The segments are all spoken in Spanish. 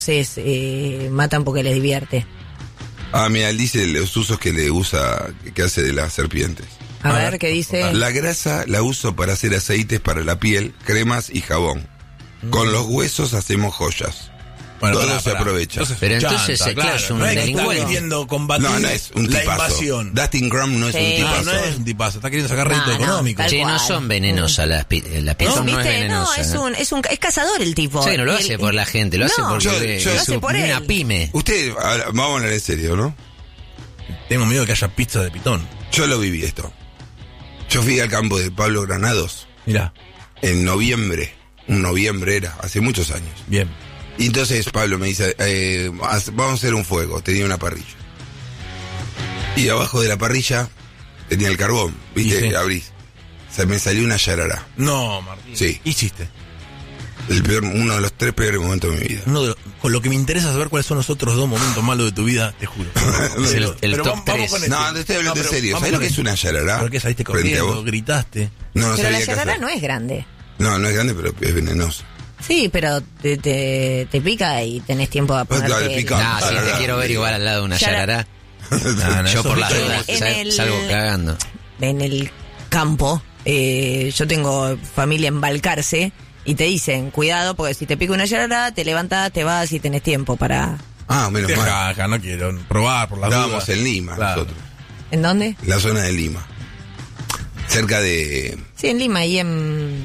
matan porque les divierte. Mira, él dice los usos que le usa, que hace de las serpientes. A ver, ¿qué dice? La grasa la uso para hacer aceites para la piel, cremas y jabón. Con los huesos hacemos joyas. Bueno, todo se aprovecha. Pero entonces, claro, es un delincuente. Está queriendo combatir no es un la tipazo. invasión. Dustin Graham no es un tipazo. No es un tipazo, está queriendo sacar rédito económico. Che, no son venenosas las pitón, no es venenosa. No, es cazador el tipo. Sí, no lo hace por la gente, lo hace porque yo es hace por una él. pyme. Usted, vamos a hablar en serio, ¿no? Tengo miedo de que haya pizza de pitón. Yo lo viví esto. Yo fui al campo de Pablo Granados. Mirá. En noviembre. Un noviembre era, hace muchos años. Bien. Y entonces Pablo me dice, vamos a hacer un fuego. Tenía una parrilla. Y abajo de la parrilla tenía el carbón, ¿viste? Sí. Abrís. Se me salió una yarará. No, Martín. Sí. ¿Qué hiciste? Uno de los 3 peores momentos de mi vida. Con lo que me interesa saber cuáles son los otros 2 momentos malos de tu vida, te juro. Es el top 3. No, te estoy hablando en serio. ¿Sabes lo que es una yarará? ¿Por qué saliste Frente a corriendo, vos. gritaste? No Pero la sabía qué yarará hacer. no es grande. No es grande, pero es venenoso. Sí, pero te pica y tenés tiempo a Claro, ponerte... pica. Si te quiero ver igual al lado de una yarará. Yo por las dudas salgo cagando. En el campo, yo tengo familia en Balcarce y te dicen, cuidado, porque si te pica una yarará, te levantás, te vas y tenés tiempo para... Menos mal. Acá no quiero probar por las dudas. Estábamos en Lima, nosotros. ¿En dónde? La zona de Lima. Cerca de... Sí, en Lima y en...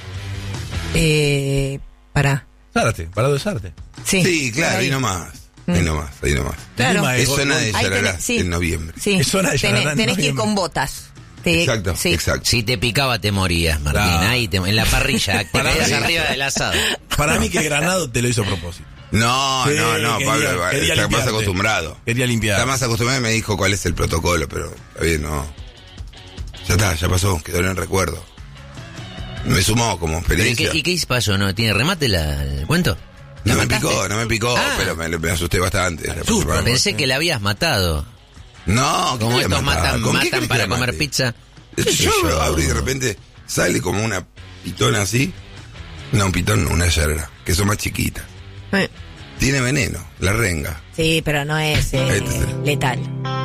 Zárate, parado de Zárate. Sí, claro, ahí nomás. Ahí nomás. Claro. Lima Es zona de Ahí yarará, tenés- sí. en noviembre. Sí, Es zona de yarará en tenés que ir noviembre. con botas. Exacto. Si te picaba te morías, Martín. Claro. Ahí en la parrilla, te Para quedas mí- arriba del asado. Para mí que Granado te lo hizo a propósito. No, Sí, Pablo quería está más limpiarte. acostumbrado. Quería limpiar. Está más acostumbrado y me dijo cuál es el protocolo, pero está bien, no. Ya está, ya pasó, quedó en el recuerdo. Me sumó como experiencia. ¿Y qué pasó? ¿No tiene remate el cuento? No ¿La me mataste? picó, Ah. pero me asusté bastante. Pensé que la habías matado. No, Como estos matan para comer comer pizza. Yo abrí y de repente sale como una pitona así. No, un pitón no, una yarará, que son más chiquitas. Tiene veneno, la renga. Sí, pero no es letal.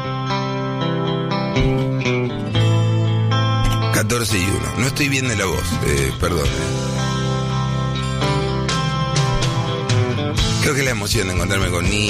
14 y 1. No estoy bien de la voz, perdón. Creo que es la emoción de encontrarme con niños.